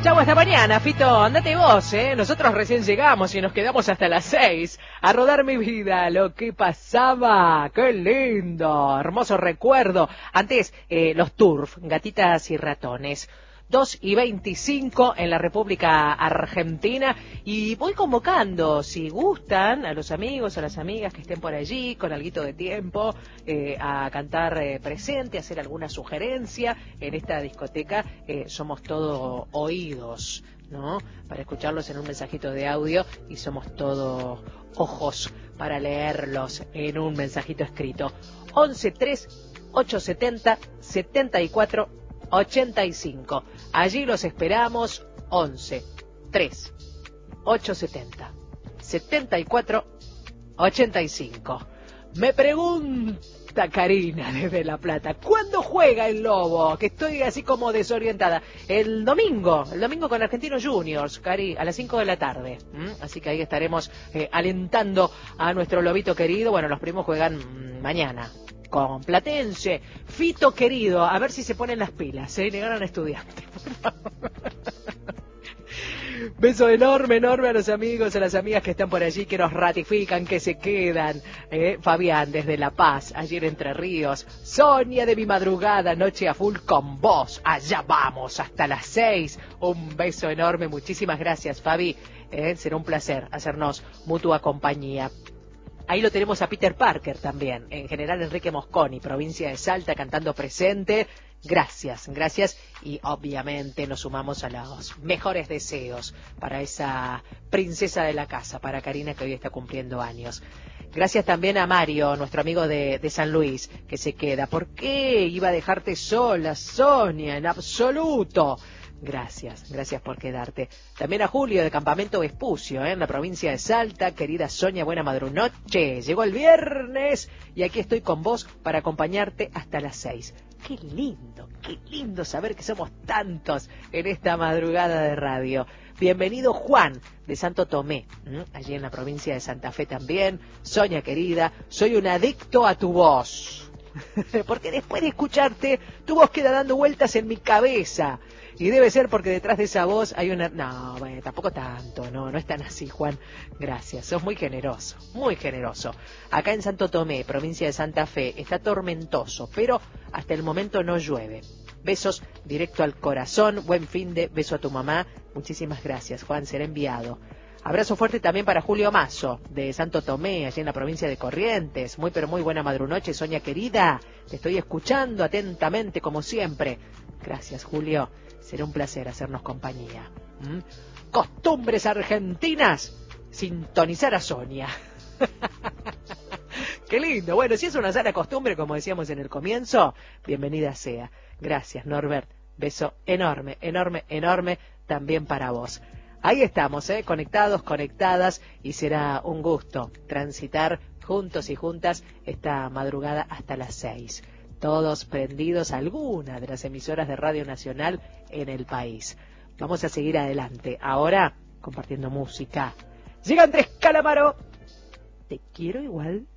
Chau, hasta mañana, Fito, andate vos, Nosotros recién llegamos y nos quedamos hasta las 6 a rodar mi vida, lo que pasaba, qué lindo, hermoso recuerdo. Antes, los Turf, gatitas y ratones. 2:25 en la República Argentina y voy convocando, si gustan, a los amigos, a las amigas que estén por allí con alguito de tiempo a cantar presente, hacer alguna sugerencia en esta discoteca. Somos todo oídos, ¿no? Para escucharlos en un mensajito de audio y somos todo ojos para leerlos en un mensajito escrito. 11-3 870 74 85. Allí los esperamos. 11 3 870 74 85. Me pregunta Karina desde La Plata, ¿cuándo juega el Lobo? Que estoy así como desorientada. El domingo con Argentinos Juniors, Cari, a las 5 de la tarde. Así que ahí estaremos alentando a nuestro lobito querido. Bueno, los primos juegan mañana con Platense. Fito querido, a ver si se ponen las pilas, le ganan a Estudiantes, por favor. Beso enorme a los amigos, a las amigas que están por allí, que nos ratifican, que se quedan. Fabián desde La Paz, ayer Entre Ríos. Sonia de mi madrugada, noche a full con vos. Allá vamos, hasta las 6. Un beso enorme, muchísimas gracias, Fabi. Será un placer hacernos mutua compañía. Ahí lo tenemos a Peter Parker también, en general Enrique Mosconi, provincia de Salta, cantando presente. Gracias, y obviamente nos sumamos a los mejores deseos para esa princesa de la casa, para Karina, que hoy está cumpliendo años. Gracias también a Mario, nuestro amigo de San Luis, que se queda. ¿Por qué iba a dejarte sola, Sonia? En absoluto. Gracias por quedarte. También a Julio de Campamento Vespucio, en la provincia de Salta. Querida Sonia, buena madrunoche. Llegó el viernes y aquí estoy con vos para acompañarte hasta las 6. Qué lindo saber que somos tantos en esta madrugada de radio. Bienvenido Juan de Santo Tomé, allí en la provincia de Santa Fe también. Sonia querida, soy un adicto a tu voz. Porque después de escucharte, tu voz queda dando vueltas en mi cabeza. Y debe ser porque detrás de esa voz hay una... No, bueno, tampoco tanto, no es tan así, Juan. Gracias, sos muy generoso. Acá en Santo Tomé, provincia de Santa Fe, está tormentoso, pero hasta el momento no llueve. Besos directo al corazón, buen fin de, beso a tu mamá. Muchísimas gracias, Juan, será enviado. Abrazo fuerte también para Julio Mazo, de Santo Tomé, allí en la provincia de Corrientes. Muy pero muy buena madrunoche, Sonia querida. Te estoy escuchando atentamente, como siempre. Gracias, Julio. Será un placer hacernos compañía. Costumbres argentinas, sintonizar a Sonia. Qué lindo. Bueno, si es una sana costumbre, como decíamos en el comienzo, bienvenida sea. Gracias, Norbert. Beso enorme también para vos. Ahí estamos, conectados, conectadas, y será un gusto transitar juntos y juntas esta madrugada hasta las 6. Todos prendidos a alguna de las emisoras de Radio Nacional en el país. Vamos a seguir adelante. Ahora, compartiendo música. Llega Andrés Calamaro. Te quiero igual.